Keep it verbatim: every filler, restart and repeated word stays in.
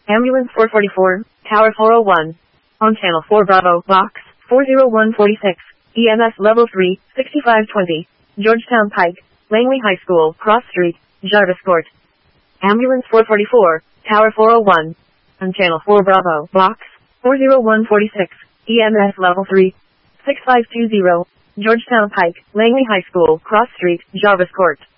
Ambulance four forty-four, Tower four oh one. On Channel four Bravo, Box four oh one forty-six, E M S Level three, sixty-five twenty, Georgetown Pike, Langley High School, Cross Street, Jarvis Court. Ambulance four forty-four, Tower four oh one. On Channel four Bravo, Box four oh one forty-six, E M S Level three, sixty-five twenty, Georgetown Pike, Langley High School, Cross Street, Jarvis Court.